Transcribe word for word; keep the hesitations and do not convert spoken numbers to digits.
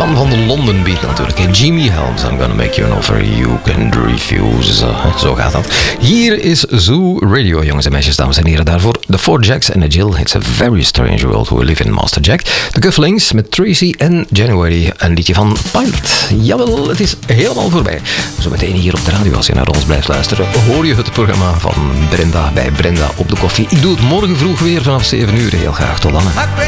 man van de London Beat natuurlijk. Jimmy Helms, I'm gonna make you an offer you can refuse. Uh, zo gaat dat. Hier is Zoo Radio, jongens en meisjes, dames en heren. Daarvoor de Four Jacks en de Jill. It's a very strange world we live in, Master Jack. De Cufflinks met Tracy en January. Een liedje van Pilot. Jawel, het is helemaal voorbij. Zometeen hier op de radio, als je naar ons blijft luisteren, hoor je het programma van Brenda bij Brenda op de koffie. Ik doe het morgen vroeg weer vanaf zeven uur. Heel graag. Tot dan.